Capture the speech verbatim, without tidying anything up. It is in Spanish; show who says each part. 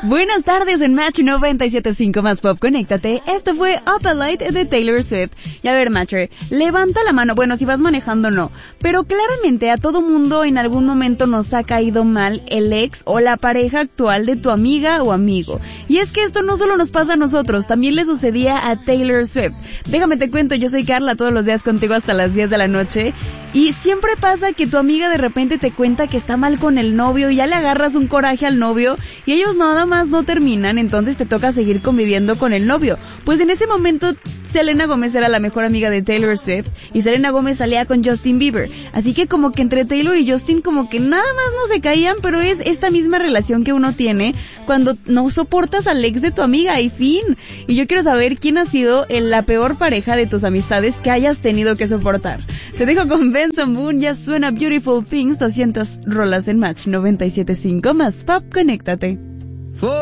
Speaker 1: Buenas tardes en Match noventa y siete punto cinco más Pop, conéctate. Esto fue Up a Light de Taylor Swift. Y a ver, Matcher, levanta la mano, bueno, si vas manejando no, pero claramente a todo mundo en algún momento nos ha caído mal el ex o la pareja actual de tu amiga o amigo. Y es que esto no solo nos pasa a nosotros, también le sucedía a Taylor Swift. Déjame te cuento, yo soy Carla, todos los días contigo hasta las diez de la noche, y siempre pasa que tu amiga de repente te cuenta que está mal con el novio y ya le agarras un coraje al novio y ellos nada más no terminan, entonces te toca seguir conviviendo con el novio. Pues en ese momento Selena Gómez era la mejor amiga de Taylor Swift y Selena Gómez salía con Justin Bieber, así que como que entre Taylor y Justin como que nada más no se caían, pero es esta misma relación que uno tiene cuando no soportas al ex de tu amiga y fin. Y yo quiero saber quién ha sido la peor pareja de tus amistades que hayas tenido que soportar. Te dejo con Benson Boone, ya suena Beautiful Things, doscientas rolas en Match noventa y siete punto cinco más Pop, conéctate.